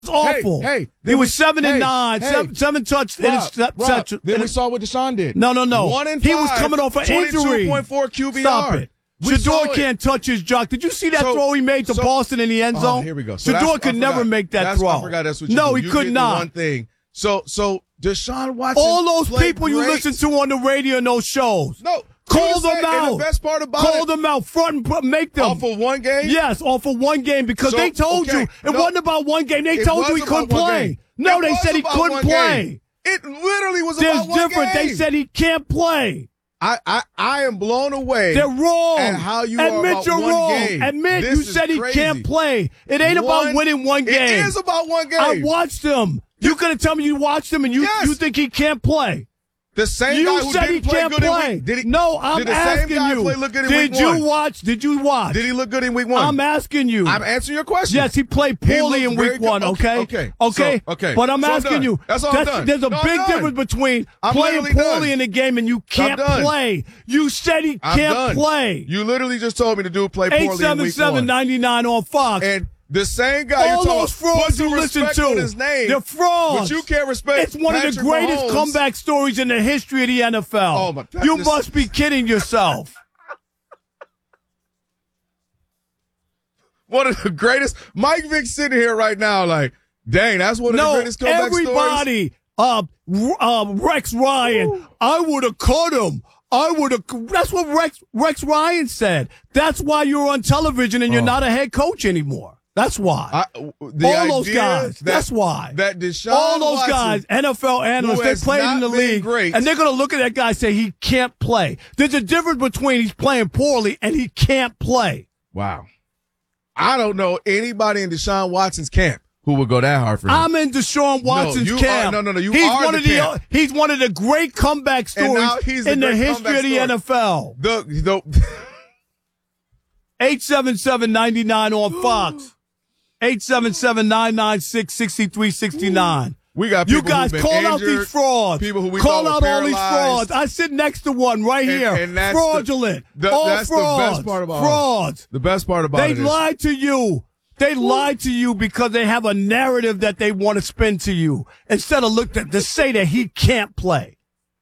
awful. He was 7 and 9, seven touchdowns. Then we saw what Deshaun did. No. 1 and 5. He was coming off an injury. 22.4 QBR. Stop it. Shador can't touch his jock. Did you see that throw he made to Boston in the end zone? Oh, here we go. So Shador could never make that throw. I forgot that's what you No, do. he could not. One thing. So Deshaun Watson. All those people great. you listen to on the radio and those shows. No. Call them out. The best part about Call them out front and make them. Off of one game? Yes, off of one game because they told you it wasn't about one game. They told you he couldn't play. No, they said he couldn't play. It literally was There's about one different. game. They said he can't play. I am blown away. They're wrong. At how you Admit are about you're one wrong. game. Admit This you is said he crazy. can't play. It ain't about winning one game. It is about one game. I watched him. You gonna tell me you watched him and you think he can't play? The same guy who said didn't he play can't good play. in week. Did he? No, I'm did the asking same guy you. Play look good in Did week you one? watch? Did you watch? Did he look good in week one? I'm asking you. I'm answering your question. Yes, he played poorly in week one. Okay. Okay. But I'm So I'm asking done. you. That's all I'm done. There's a No, I'm big done. difference between I'm playing literally poorly done. in a game and you can't done. play. You said he I'm can't done. play. You literally just told me to play poorly in week one. 877-99 on Fox. And the same guy all you're those talking frauds about, you listen respect on to, his name, they're frauds. but you can't respect. It's one of the Patrick greatest Mahomes. comeback stories in the history of the NFL. Oh my God, you this- must be kidding yourself. One of the greatest. Mike Vick's sitting here right now, like, dang, that's one of the greatest comeback stories. Everybody, Rex Ryan, I would have cut him. That's what Rex Ryan said. That's why you're on television and you're not a head coach anymore. That's why. All those guys. That's why. That Deshaun all those Watson, guys, NFL analysts, who they has played in not the been league, great. and they're going to look at that guy and say he can't play. There's a difference between he's playing poorly and he can't play. Wow. I don't know anybody in Deshaun Watson's camp who would go that hard for him. I'm in Deshaun Watson's camp. No. You he's are one the of the camp. He's one of the great comeback stories in the history of the NFL. 877-99 on Fox. 877-996-6369. We got people you guys who've been call injured, out these frauds. People who we call thought out were all these paralyzed. frauds. I sit next to one right here. And that's fraudulent. that's frauds. the best part about frauds. The best part about they it is lied to you. They lied to you because they have a narrative that they want to spin to you instead of to say that he can't play.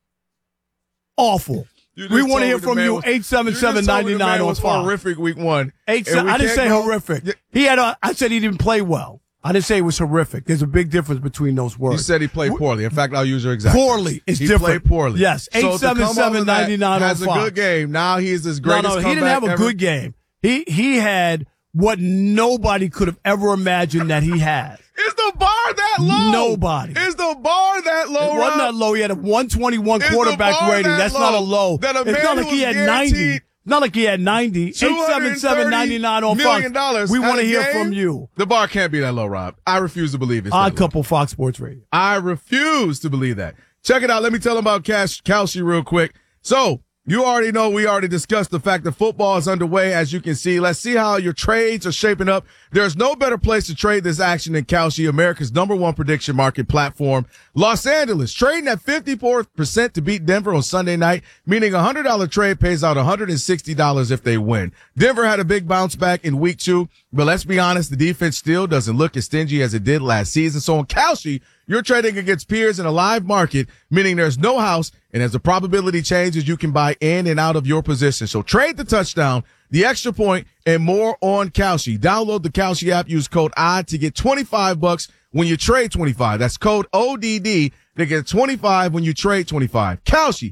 Awful. We want to hear from you. 877-99 on Fox. Horrific week one. I didn't say horrific. I said he didn't play well. I didn't say it was horrific. There's a big difference between those words. You said he played poorly. In fact, I'll use your exact poorly is different. He played poorly. Yes. 877-99 on Fox. Has a good game. Now he is his greatest No, he didn't have a ever. good game. He had what nobody could have ever imagined that he had. Is the bar that low? Nobody. Is the bar that low? It wasn't that low. He had a 121 quarterback rating. That's not a low. It's not like he had 90. Not like he had 90. 877-99 on Fox. We want to hear from you. The bar can't be that low, Rob. I refuse to believe it. Odd Couple Fox Sports Radio. I refuse to believe that. Check it out. Let me tell them about Kalshi real quick. So, you already know we already discussed the fact that football is underway, as you can see. Let's see how your trades are shaping up. There's no better place to trade this action than Kalshi, America's #1 prediction market platform. Los Angeles, trading at 54% to beat Denver on Sunday night, meaning a $100 trade pays out $160 if they win. Denver had a big bounce back in week 2, but let's be honest, the defense still doesn't look as stingy as it did last season. So on Kalshi, you're trading against peers in a live market, meaning there's no house, and as the probability changes, you can buy in and out of your position. So trade the touchdown, the extra point, and more on Kalshi. Download the Kalshi app, use code ODD to get $25 when you trade 25. That's code ODD to get 25 when you trade 25. Kalshi,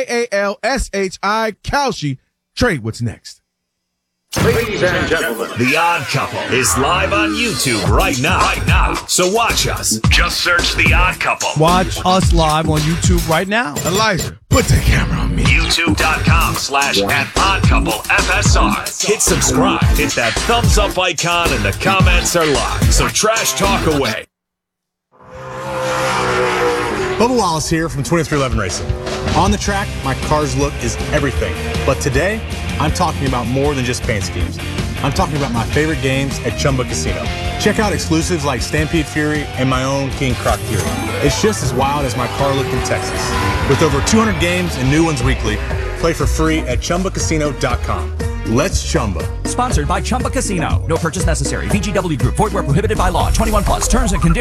Kalshi, Kalshi. Trade what's next. Ladies and gentlemen, The Odd Couple is live on YouTube right now. So watch us. Just search The Odd Couple. Watch us live on YouTube right now. Elijah, put the camera on me. YouTube.com/@OddCoupleFSR. Hit subscribe. Hit that thumbs up icon and the comments are live. So trash talk away. Bubba Wallace here from 2311 Racing. On the track, my car's look is everything. But today, I'm talking about more than just paint schemes. I'm talking about my favorite games at Chumba Casino. Check out exclusives like Stampede Fury and my own King Croc Fury. It's just as wild as my car look in Texas. With over 200 games and new ones weekly, play for free at ChumbaCasino.com. Let's Chumba. Sponsored by Chumba Casino. No purchase necessary. VGW Group. Void where prohibited by law. 21 plus. Terms and conditions.